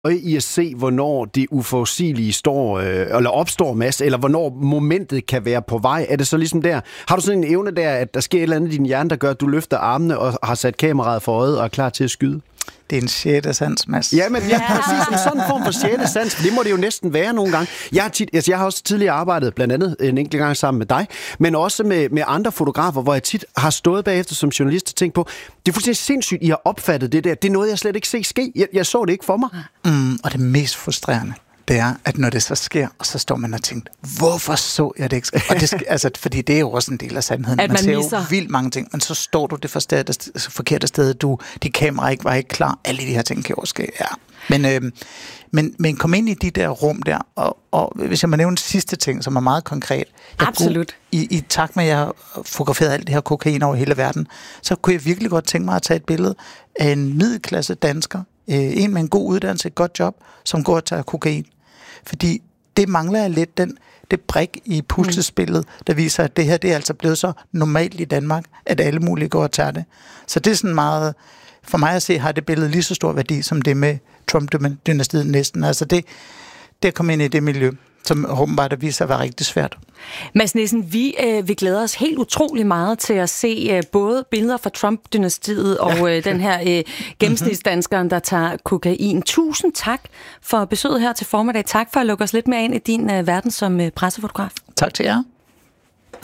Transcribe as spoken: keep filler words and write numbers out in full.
i at se, hvornår det uforudsigelige står, øh, eller opstår, Mads, eller hvornår momentet kan være på vej? Er det så ligesom der? Har du sådan en evne der, at der sker et eller andet i din hjerne, der gør, at du løfter armene og har sat kameraet for øjet og er klar til at skyde? Det er en sjette sans, Mads. Ja, men ja, præcis som sådan en form for sjette sans, for det må det jo næsten være nogle gange. Jeg har, tit, altså jeg har også tidligere arbejdet, blandt andet en enkelt gang sammen med dig, men også med, med andre fotografer, hvor jeg tit har stået bagefter som journalist og tænkt på, det er fuldstændig sindssygt, I har opfattet det der. Det er noget, jeg slet ikke ser ske. Jeg, jeg så det ikke for mig. Mm, og det mest frustrerende, det er, at når det så sker, og så står man og tænker, hvorfor så jeg det ikke ske? Og det, altså, fordi det er jo også en del af sandheden. At man, man ser misser. jo vildt mange ting, men så står du det for sted, forkerte sted, du, dit kamera ikke var ikke klar, alle de her ting kan jo ske, ja. Men, øh, men, men kom ind i de der rum der, og, og hvis jeg må nævne en sidste ting, som er meget konkret. Absolut. Kunne, i, I takt med, at jeg har fotograferet alt det her kokain over hele verden, så kunne jeg virkelig godt tænke mig at tage et billede af en middelklasse dansker, øh, en med en god uddannelse, et godt job, som går og tager kokain. Fordi det mangler jeg lidt, den, det brik i puslespillet, der viser, at det her det er altså blevet så normalt i Danmark, at alle mulige går og tager det. Så det er sådan meget, for mig at se, har det billede lige så stor værdi, som det med Trump-dynastiet næsten. Altså det, det er kommet ind i det miljø, som åbenbart viser sig at være rigtig svært. Mads Nissen, vi, øh, vi glæder os helt utrolig meget til at se øh, både billeder fra Trump-dynastiet og ja. øh, den her øh, gennemsnitsdanskeren, der tager kokain. Tusind tak for besøget her til formiddag. Tak for at lukke os lidt mere ind i din øh, verden som øh, pressefotograf. Tak til jer.